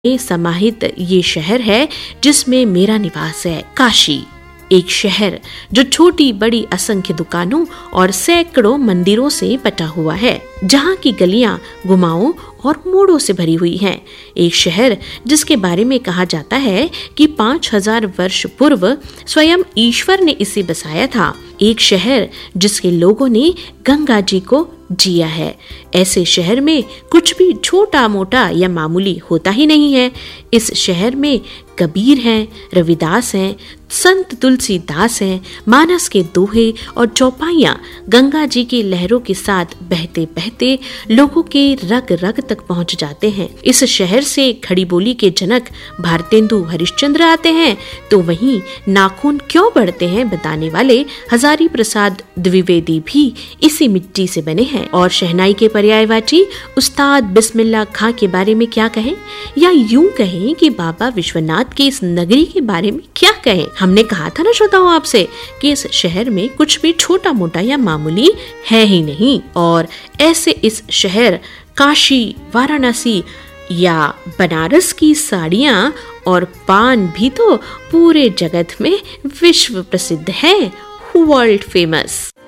समाहित ये शहर है जिसमें मेरा निवास है। काशी एक शहर जो छोटी बड़ी असंख्य दुकानों और सैकड़ों मंदिरों से बटा हुआ है, जहाँ की गलियां गुमाओं और मोड़ों से भरी हुई हैं। एक शहर जिसके बारे में कहा जाता है कि 5000 वर्ष पूर्व स्वयं ईश्वर ने इसे बसाया था। एक शहर जिसके लोगों ने गंगा जी को जिया है। ऐसे शहर में कुछ भी छोटा मोटा या मामूली होता ही नहीं है। इस शहर में कबीर हैं, रविदास हैं, संत तुलसीदास हैं, मानस के दोहे और चौपाइयाँ गंगा जी की लहरों के साथ बहते बहते लोगों के रग रग तक पहुँच जाते हैं। इस शहर से खड़ी बोली के जनक भारतेंदु हरिश्चंद्र आते हैं, तो वहीं नाखून क्यों बढ़ते हैं बताने वाले हजारी प्रसाद द्विवेदी भी इसी मिट्टी से बने हैं। और शहनाई के पर्यायवाची उस्ताद बिस्मिल्लाह खां के बारे में क्या कहें, या यूं कहें कि बाबा विश्वनाथ की इस नगरी के बारे में क्या कहें। हमने कहा था ना श्रोताओं आपसे कि इस शहर में कुछ भी छोटा मोटा या मामूली है ही नहीं। और ऐसे इस शहर काशी, वाराणसी या बनारस की साड़ियाँ और पान भी तो पूरे जगत में विश्व प्रसिद्ध है, वर्ल्ड फेमस।